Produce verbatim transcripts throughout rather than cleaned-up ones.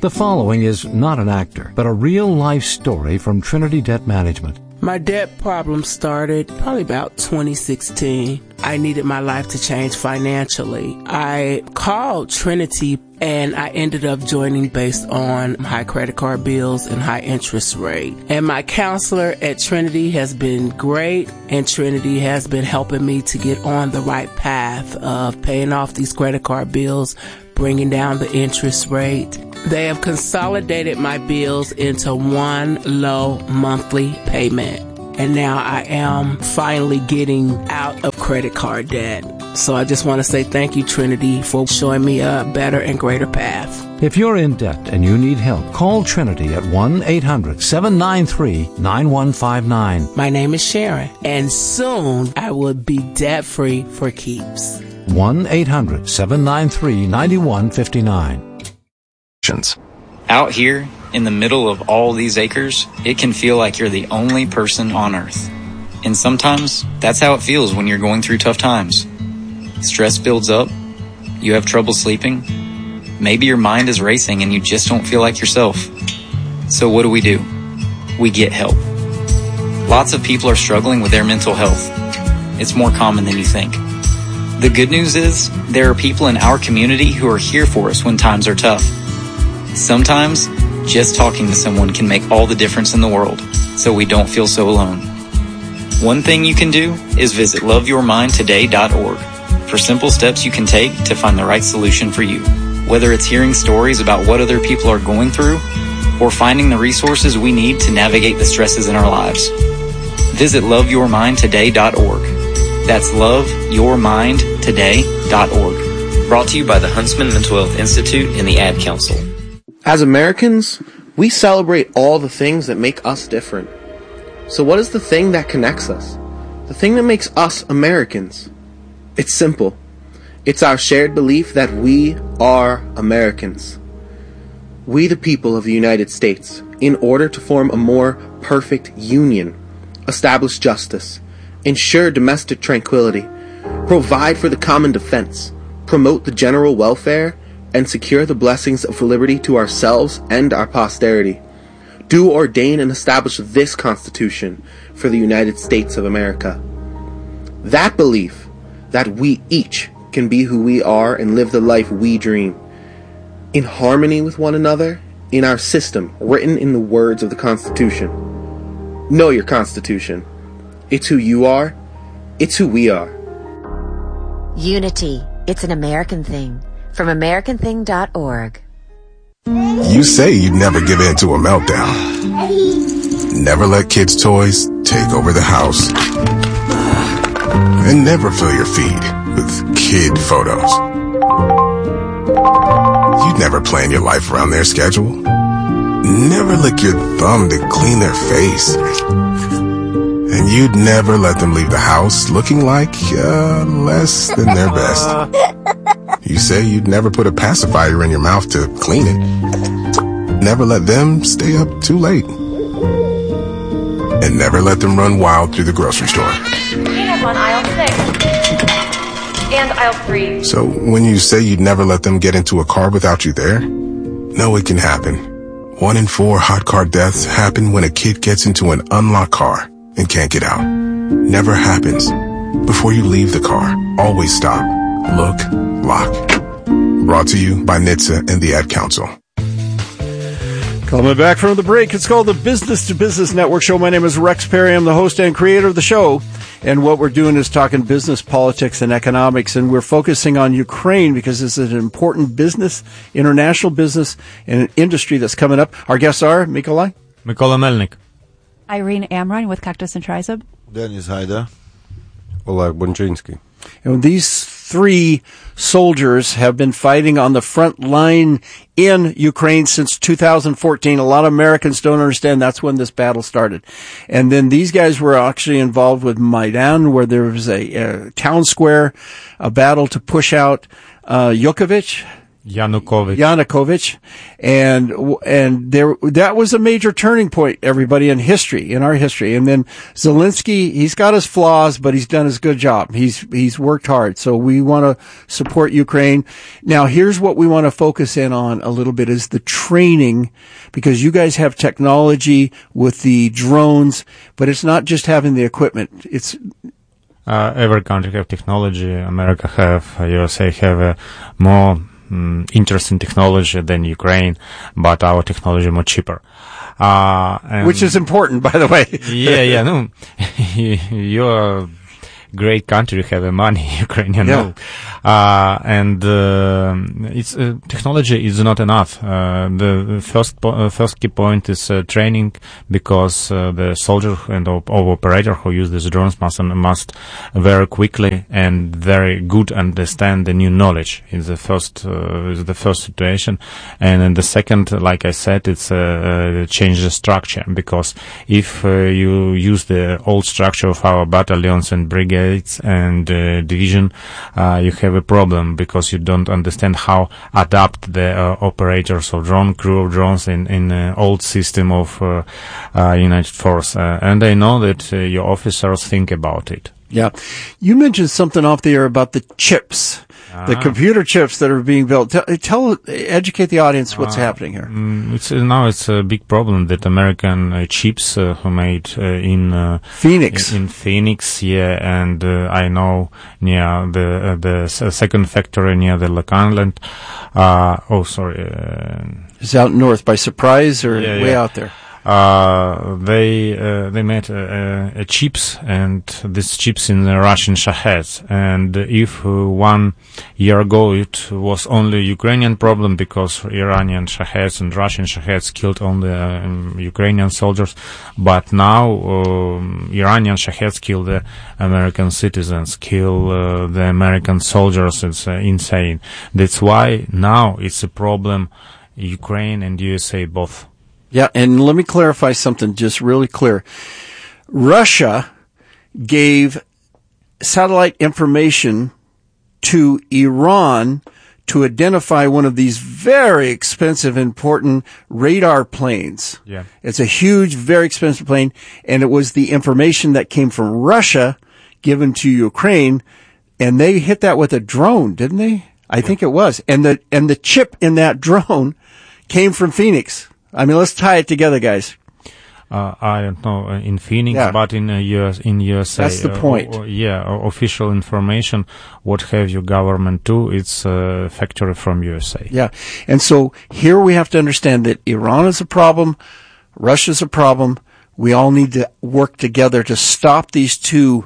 The following is not an actor, but a real-life story from Trinity Debt Management. My debt problem started probably about twenty sixteen. I needed my life to change financially. I called Trinity and I ended up joining based on high credit card bills and high interest rate. And my counselor at Trinity has been great, and Trinity has been helping me to get on the right path of paying off these credit card bills, bringing down the interest rate. They have consolidated my bills into one low monthly payment. And now I am finally getting out of credit card debt. So I just want to say thank you, Trinity, for showing me a better and greater path. If you're in debt and you need help, call Trinity at one eight hundred seven nine three nine one five nine. My name is Sharon, and soon I will be debt-free for keeps. one eight hundred seven nine three nine one five nine. Out here, in the middle of all these acres, it can feel like you're the only person on Earth. And sometimes, that's how it feels when you're going through tough times. Stress builds up, you have trouble sleeping, maybe your mind is racing and you just don't feel like yourself. So what do we do? We get help. Lots of people are struggling with their mental health. It's more common than you think. The good news is, there are people in our community who are here for us when times are tough. Sometimes, just talking to someone can make all the difference in the world, so we don't feel so alone. One thing you can do is visit love your mind today dot org for simple steps you can take to find the right solution for you. Whether it's hearing stories about what other people are going through, or finding the resources we need to navigate the stresses in our lives. Visit love your mind today dot org. That's love your mind today dot org. Brought to you by the Huntsman Mental Health Institute and the Ad Council. As Americans, we celebrate all the things that make us different. So what is the thing that connects us? The thing that makes us Americans? It's simple. It's our shared belief that we are Americans. We, the people of the United States, in order to form a more perfect union, establish justice, ensure domestic tranquility, provide for the common defense, promote the general welfare, and secure the blessings of liberty to ourselves and our posterity, do ordain and establish this Constitution for the United States of America. That belief that we each can be who we are and live the life we dream, in harmony with one another, in our system written in the words of the Constitution. Know your Constitution. It's who you are. It's who we are. Unity. It's an American thing. From American Thing dot org. You say you'd never give in to a meltdown. Never let kids' toys take over the house. And never fill your feed with kid photos. You'd never plan your life around their schedule. Never lick your thumb to clean their face. And you'd never let them leave the house looking like uh, less than their best. You say you'd never put a pacifier in your mouth to clean it. Never let them stay up too late. And never let them run wild through the grocery store. Peanuts on aisle six. And aisle three. So when you say you'd never let them get into a car without you there, no, it can happen. One in four hot car deaths happen when a kid gets into an unlocked car and can't get out. Never happens. Before you leave the car, always stop, look, lock. Brought to you by N H T S A and the Ad Council. Coming back from the break, it's called the Business to Business Network Show. My name is Rex Perry. I'm the host and creator of the show. And what we're doing is talking business, politics, and economics. And we're focusing on Ukraine because this is an important business, international business, and an industry that's coming up. Our guests are Mykolai. Mykola Melnik. Irene Amron with Cactus and Trizub. Denis Haida. Oleg Bonchinsky. And these three soldiers have been fighting on the front line in Ukraine since two thousand fourteen. A lot of Americans don't understand that's when this battle started. And then these guys were actually involved with Maidan, where there was a, a town square, a battle to push out uh, Yanukovych. Yanukovych. Yanukovych, and and there that was a major turning point, everybody, in history, in our history. And then Zelensky, he's got his flaws, but he's done his good job. He's he's worked hard. So we want to support Ukraine. Now, here's what we want to focus in on a little bit is the training, because you guys have technology with the drones, but it's not just having the equipment. It's uh, every country have technology. America have, uh, U S A have uh, more um, interesting technology than Ukraine, but our technology more cheaper. Uh, and which is important, by the way. yeah, yeah, no, you're great country, you have money, Ukrainian, yeah. no. Uh, and, uh, it's, uh, technology is not enough. Uh, the first, po- uh, first key point is, uh, training, because, uh, the soldier and op- operator who use these drones must, must very quickly and very good understand the new knowledge in the first, uh, is the first situation. And in the second, like I said, it's, uh, uh change the structure, because if, uh, you use the old structure of our battalions and brigades, and uh, division, uh, you have a problem, because you don't understand how adapt the uh, operators of drone, crew of drones in in uh, old system of uh, uh, United Force. Uh, and I know that uh, your officers think about it. Yeah. You mentioned something off the air about the chips, uh-huh. the computer chips that are being built. Tell, tell educate the audience what's uh, happening here. Mm, it's, uh, now it's a big problem that American uh, chips uh, who made uh, in uh, Phoenix. In, in Phoenix, yeah, and uh, I know near the uh, the second factory near the Long Island. Uh, oh, sorry. Uh, it's out north by Surprise or yeah, way yeah. out there. Uh, they, uh, they made, uh, uh, chips, and these chips in the Russian Shaheds. And if, uh, one year ago it was only Ukrainian problem, because Iranian Shaheds and Russian Shaheds killed only, uh, Ukrainian soldiers. But now, um, Iranian Shaheds kill the American citizens, kill, uh, the American soldiers. It's uh, insane. That's why now it's a problem, Ukraine and U S A both. Yeah, and let me clarify something just really clear. Russia gave satellite information to Iran to identify one of these very expensive, important radar planes. Yeah. It's a huge, very expensive plane, and it was the information that came from Russia given to Ukraine, and they hit that with a drone, didn't they? I yeah. think it was. And the and the chip in that drone came from Phoenix. I mean, let's tie it together, guys. Uh, I don't know, uh, in Phoenix, yeah. but in uh, U S, in U S A. That's the point. Uh, or, yeah, or official information, what have your government do, it's a uh, factory from U S A. Yeah. And so here we have to understand that Iran is a problem, Russia's a problem. We all need to work together to stop these two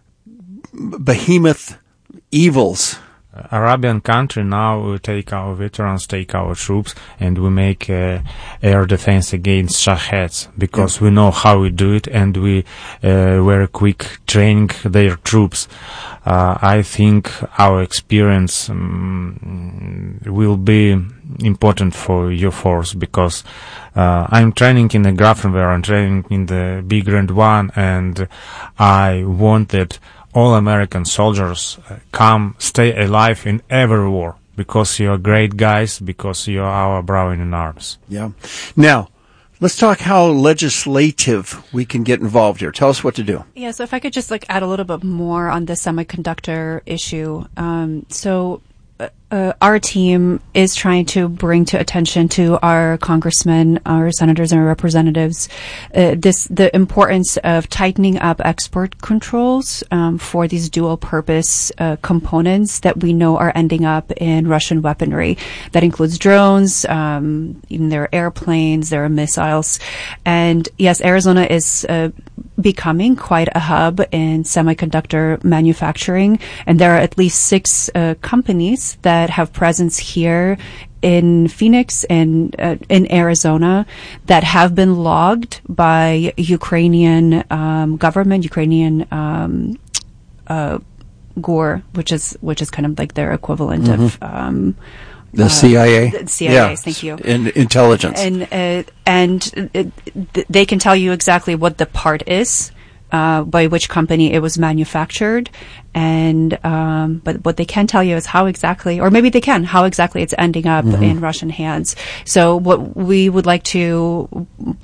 behemoth evils. Arabian country now we take our veterans, take our troops, and we make uh, air defense against Shaheds, because yeah. we know how we do it, and we uh, very quick training their troops. Uh, I think our experience um, will be important for your force, because uh, I'm training in the Grafenwehr, I'm training in the Big Grand One, and I want that all American soldiers uh, come, stay alive in every war, because you're great guys, because you're our brethren in arms. Yeah. Now, let's talk how legislative we can get involved here. Tell us what to do. Yeah, so if I could just like add a little bit more on the semiconductor issue. Um, so Uh, our team is trying to bring to attention to our congressmen, our senators, and our representatives uh, this the importance of tightening up export controls um, for these dual-purpose uh, components that we know are ending up in Russian weaponry. That includes drones, um, even their airplanes, their missiles, and yes, Arizona is uh, becoming quite a hub in semiconductor manufacturing, and there are at least six uh, companies that that have presence here in Phoenix and uh, in Arizona that have been logged by Ukrainian um, government, Ukrainian um, uh, G O R, which is which is kind of like their equivalent mm-hmm. of um, the uh, C I A. The C I A, yeah. thank you. In intelligence, and uh, and uh, they can tell you exactly what the part is. uh, by which company it was manufactured. And, um, but what they can tell you is how exactly, or maybe they can, how exactly it's ending up mm-hmm. in Russian hands. So what we would like to,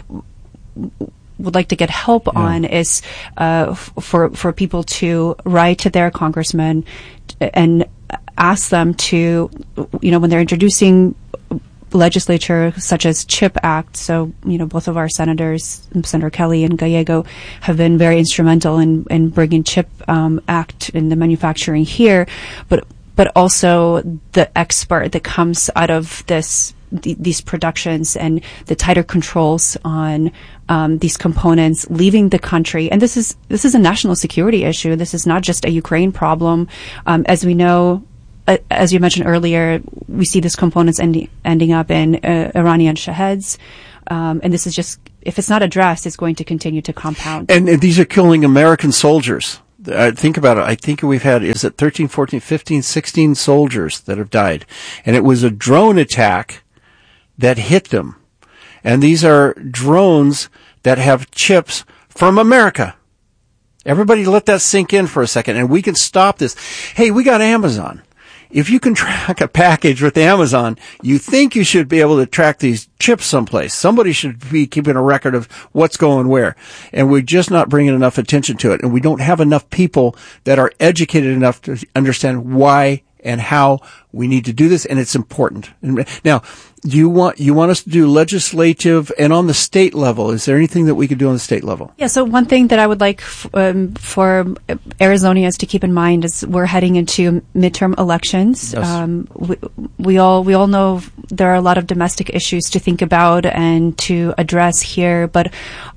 would like to get help yeah. on is, uh, f- for, for people to write to their congressman and ask them to, you know, when they're introducing legislature such as CHIP Act. So, you know, both of our senators, Senator Kelly and Gallego, have been very instrumental in, in bringing CHIP um, Act in the manufacturing here, but but also the export that comes out of this th- these productions and the tighter controls on um, these components leaving the country. And this is this is a national security issue. This is not just a Ukraine problem. Um, as we know, Uh, as you mentioned earlier, we see these components ending, ending up in uh, Iranian Shaheds. Um, and this is just, if it's not addressed, it's going to continue to compound. And, and these are killing American soldiers. Uh, think about it. I think we've had, is it thirteen, fourteen, fifteen, sixteen soldiers that have died. And it was a drone attack that hit them. And these are drones that have chips from America. Everybody let that sink in for a second, and we can stop this. Hey, we got Amazon. If you can track a package with Amazon, you think you should be able to track these chips someplace. Somebody should be keeping a record of what's going where. And we're just not bringing enough attention to it. And we don't have enough people that are educated enough to understand why and how we need to do this, and it's important. Now, do you want you want us to do legislative and on the state level? Is there anything that we could do on the state level? Yeah, so one thing that I would like f- um, for Arizonians to keep in mind is we're heading into midterm elections. Yes. Um, we, we all we all know there are a lot of domestic issues to think about and to address here, but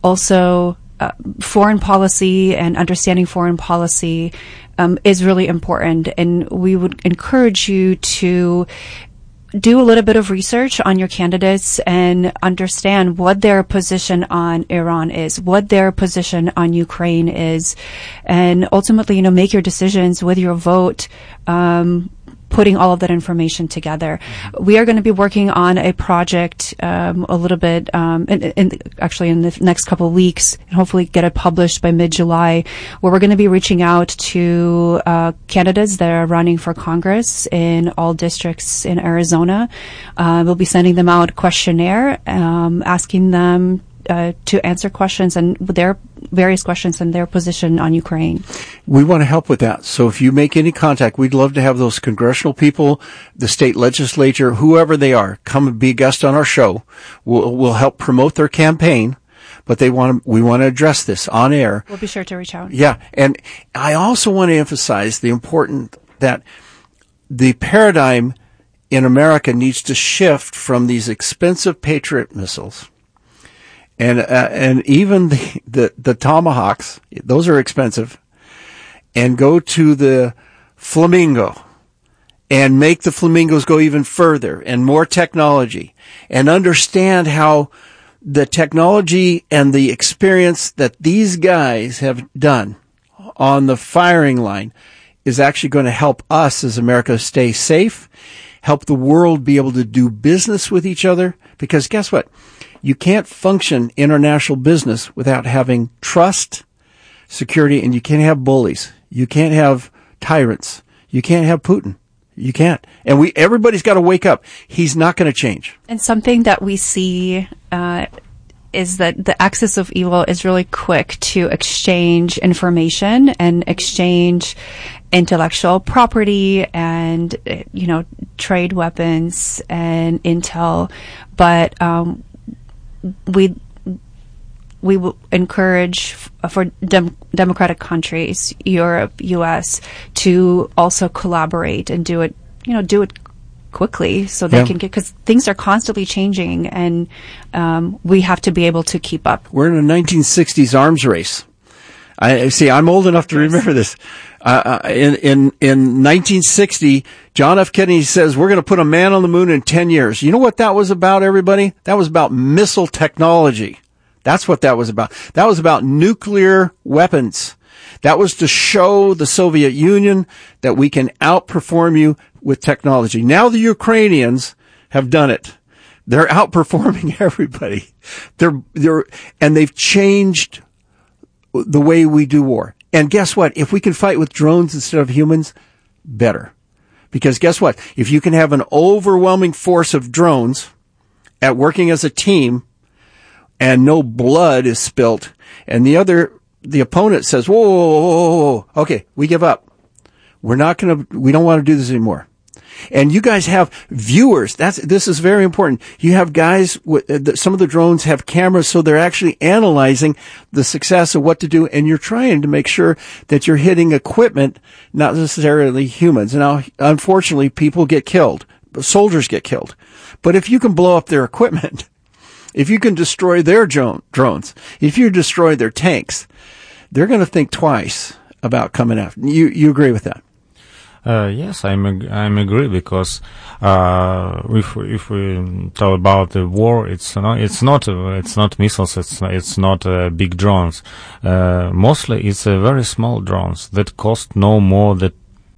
also uh, foreign policy and understanding foreign policy Um, is really important, and we would encourage you to do a little bit of research on your candidates and understand what their position on Iran is, what their position on Ukraine is, and ultimately, you know, make your decisions with your vote, um, putting all of that information together. We are going to be working on a project um, a little bit, um, in, in, actually in the next couple of weeks, and hopefully get it published by mid-July, where we're going to be reaching out to uh, candidates that are running for Congress in all districts in Arizona. Uh, we'll be sending them out questionnaire, um, asking them Uh, to answer questions and their various questions and their position on Ukraine. We want to help with that. So if you make any contact, we'd love to have those congressional people, the state legislature, whoever they are, come and be a guest on our show. We'll, we'll help promote their campaign, but they want to, we want to address this on air. We'll be sure to reach out. Yeah. And I also want to emphasize the important that the paradigm in America needs to shift from these expensive Patriot missiles. And, uh, and even the, the, the Tomahawks, those are expensive, and go to the Flamingo and make the Flamingos go even further and more technology and understand how the technology and the experience that these guys have done on the firing line is actually going to help us as America stay safe, help the world be able to do business with each other, because guess what? You can't function international business without having trust, security, and you can't have bullies. You can't have tyrants. You can't have Putin. You can't. And we, everybody's got to wake up. He's not going to change. And something that we see, uh, is that the axis of evil is really quick to exchange information and exchange intellectual property and, you know, trade weapons and intel. But, um, we we will encourage f- for dem- democratic countries, Europe, U S, to also collaborate and do it, you know, do it quickly so they yeah. can get, because things are constantly changing, and um, we have to be able to keep up. We're in a nineteen sixties arms race. I see. I'm old enough to remember this. Uh, in in in nineteen sixty, John F. Kennedy says we're going to put a man on the moon in ten years. You know what that was about, everybody? That was about missile technology. That's what that was about. That was about nuclear weapons. That was to show the Soviet Union that we can outperform you with technology. Now the Ukrainians have done it. They're outperforming everybody. They're they're and they've changed the way we do war. And guess what? If we can fight with drones instead of humans, better. Because guess what? If you can have an overwhelming force of drones at working as a team and no blood is spilt, and the other, the opponent says, whoa, whoa, whoa, whoa, whoa. Okay, we give up. We're not going to, we don't want to do this anymore. And you guys have viewers. That's, this is very important. You have guys, some of the drones have cameras, so they're actually analyzing the success of what to do, and you're trying to make sure that you're hitting equipment, not necessarily humans. Now, unfortunately, people get killed. Soldiers get killed. But if you can blow up their equipment, if you can destroy their drone, drones, if you destroy their tanks, they're going to think twice about coming after. You, you agree with that? Uh, yes, I'm ag- I'm agree because uh, if if we talk about the war, it's not it's not uh, it's not missiles, it's it's not uh, big drones. Uh, mostly, it's uh, very small drones that cost no more than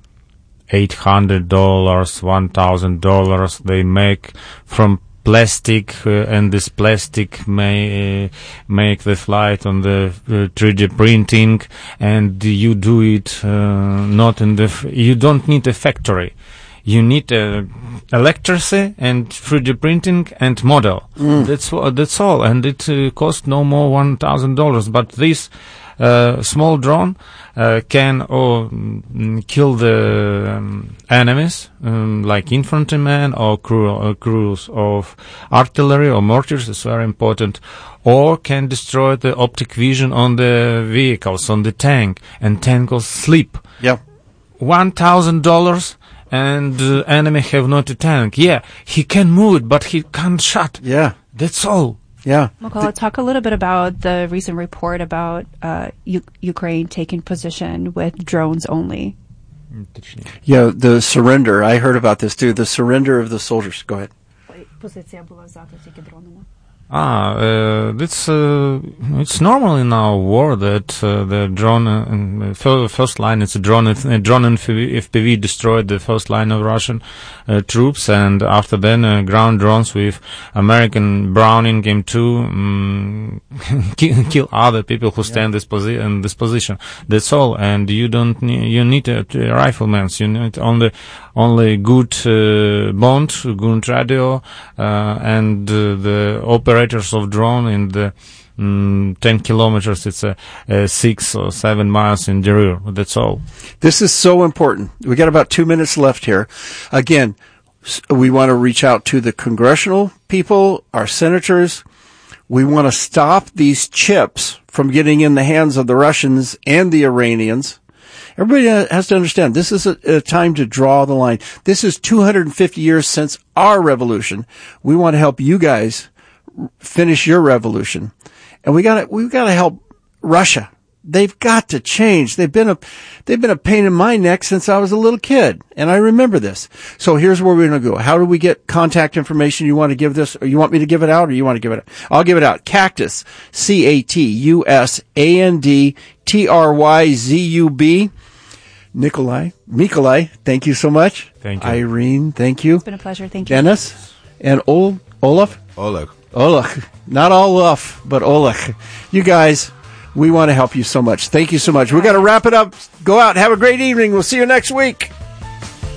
eight hundred dollars, one thousand dollars. They make from plastic, uh, and this plastic may uh, make the flight on the uh, three D printing, and you do it uh, not in the f- you don't need a factory, you need uh, electricity and three D printing and model. Mm. That's that's all, and it uh, costs no more one thousand dollars. But this uh, small drone uh, can oh, mm, kill the um, enemies, um, like infantrymen or crew, uh, crews of artillery or mortars. It's very important. Or can destroy the optic vision on the vehicles, on the tank, and tank will sleep. Yeah, one thousand dollars. And uh, enemy have not a tank. Yeah, he can move it, but he can't shot. Yeah, that's all. Yeah. Mykola, talk a little bit about the recent report about uh, U- Ukraine taking position with drones only. Yeah, the surrender. I heard about this too. The surrender of the soldiers. Go ahead. Ah, uh, it's uh, it's normal in our war that uh, the drone uh, f- first line it's a drone a drone and F P V destroyed the first line of Russian uh, troops, and after then uh, ground drones with American Browning M two um, kill, kill other people who stand yeah. this posi- in this position. That's all, and you don't need, you need a, a rifleman. You need only only good uh, bond, good radio, uh, and uh, the operator. Of drone in the um, ten kilometers, it's a, a six or seven miles in the rear. That's all. This is so important. We got about two minutes left here. Again, we want to reach out to the congressional people, our senators. We want to stop these chips from getting in the hands of the Russians and the Iranians. Everybody has to understand, this is a, a time to draw the line. This is two hundred fifty years since our revolution. We want to help you guys finish your revolution, and we got to we got to help Russia. They've got to change. They've been a they've been a pain in my neck since I was a little kid, and I remember this. So here's where we're going to go. How do we get contact information? You want to give this, or you want me to give it out, or you want to give it out? I'll give it out. Cactus, C A T U S A N D T R Y Z U B. Nikolai, Mikolai, thank you so much. Thank you. Irene, thank you. It's been a pleasure. Thank you. Dennis and Ol- Olaf. Oleg. Oleg. Not Olaf, but Oleg. You guys, we want to help you so much. Thank you so much. We've got to wrap it up. Go out. Have a great evening. We'll see you next week.